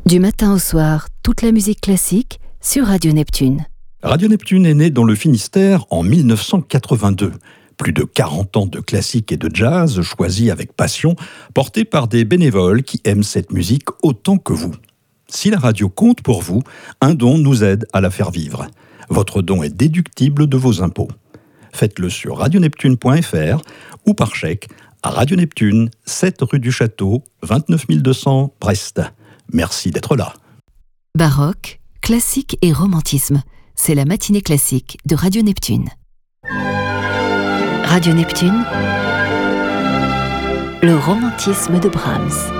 Du matin au soir, toute la musique classique sur Radio Neptune. Radio Neptune est né dans le Finistère en 1982. Plus de 40 ans de classique et de jazz choisis avec passion, portés par des bénévoles qui aiment cette musique autant que vous. Si la radio compte pour vous, un don nous aide à la faire vivre. Votre don est déductible de vos impôts. Faites-le sur radioneptune.fr ou par chèque à Radio Neptune, 7 rue du Château, 29 200 Brest. Merci d'être là. Baroque, classique et romantisme. C'est la matinée classique de Radio Neptune. Radio Neptune, le romantisme de Brahms.